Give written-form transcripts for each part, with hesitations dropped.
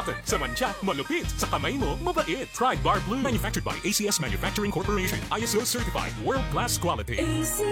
Sa mancha, malupit. Sa kamay mo, mabait. Pride Bar Blue. Manufactured by ACS Manufacturing Corporation. ISO certified. World-class quality.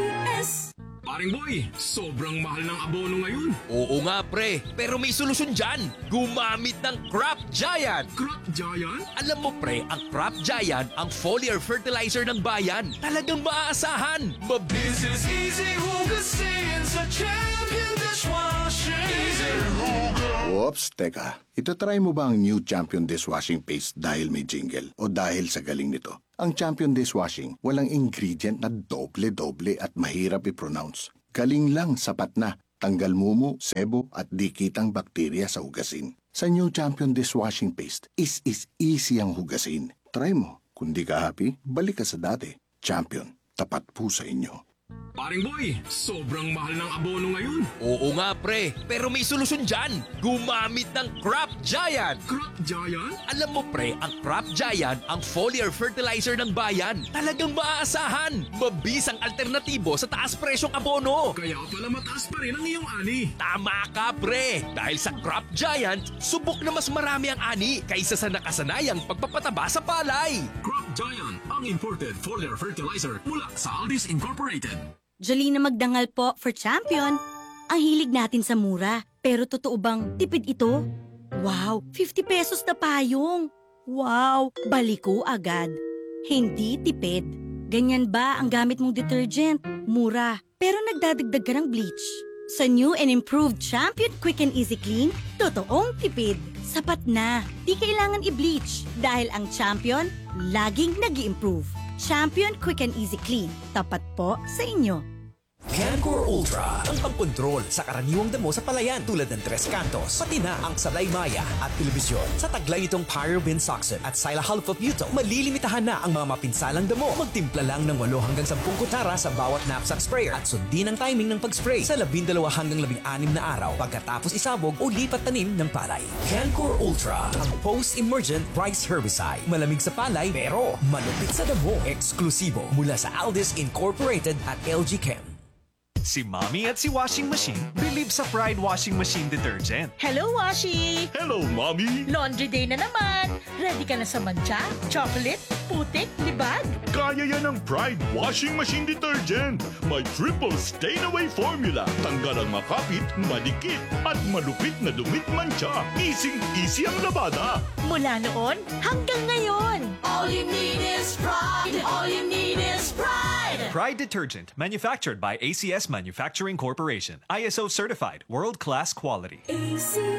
ACS. Paring boy, sobrang mahal ng abono ngayon. Oo nga pre, pero may solusyon dyan. Gumamit ng Crop Giant. Crop Giant? Alam mo pre, ang Crop Giant ang foliar fertilizer ng bayan. Talagang maaasahan. This is easy hugasin sa Champion Dishwashing. Easy hugas. Oops, teka. Itatry mo ba ang new Champion Dishwashing Paste dahil may jingle o dahil sa galing nito? Ang Champion Dishwashing, walang ingredient na doble-doble at mahirap i-pronounce. Galing lang, sapat na. Tanggal mumu, sebo at dikitang bakterya sa hugasin. Sa new Champion Dishwashing Paste, is easy ang hugasin. Try mo. Kung di ka happy, balik ka sa dati. Champion, tapat po sa inyo. Paring boy, sobrang mahal ng abono ngayon. Oo nga pre, pero may solusyon dyan. Gumamit ng Crop Giant. Crop Giant? Alam mo pre, ang Crop Giant ang foliar fertilizer ng bayan. Talagang maaasahan. Mabisang alternatibo sa taas presyong abono. Kaya pala mataas pa rin ang iyong ani. Tama ka pre! Dahil sa Crop Giant, subok na mas marami ang ani kaysa sa nakasanayang pagpapataba sa palay. Crop Giant, ang imported foliar fertilizer mula sa Aldis Incorporated. Jolina Magdangal po for Champion. Ang hilig natin sa mura. Pero totoo bang tipid ito? Wow, 50 pesos na payong. Wow, baliko agad. Hindi tipid. Ganyan ba ang gamit mong detergent? Mura, pero nagdadagdag ka ng bleach. Sa new and improved Champion Quick and Easy Clean, totoong tipid. Sapat na, di kailangan i-bleach dahil ang Champion laging nag-i-improve. Champion Quick and Easy Clean, tapat po sa inyo. Cancor Ultra, ang pangkontrol sa karaniwang damo sa palayan tulad ng Tres Cantos, pati na ang Salaymaya at telebisyon. Sa taglay nitong Pyrovin Soxin at Silahalfoputol, malilimitahan na ang mga mapinsalang damo. Magtimpla lang ng 8 hanggang 10 kutsara sa bawat knapsack sprayer at sundin ang timing ng pag-spray sa 12 hanggang 16 na araw pagkatapos isabog o lipat tanim ng palay. Cancor Ultra, ang post-emergent rice herbicide. Malamig sa palay pero malupit sa damo. Eksklusibo mula sa Aldis Incorporated at LG Chem. Si Mommy at si Washing Machine believe sa Pride Washing Machine Detergent. Hello, Washi! Hello, Mommy! Laundry day na naman! Ready ka na sa mancha, chocolate, putik, libag? Kaya yan ang Pride Washing Machine Detergent. May triple stain-away formula. Tanggal ang makapit, madikit, at malupit na dumit mancha. Easy ang labada. Mula noon hanggang ngayon. All you need is pride. All you need is pride. Pride Detergent, manufactured by ACS Manufacturing Corporation. ISO certified, world-class quality.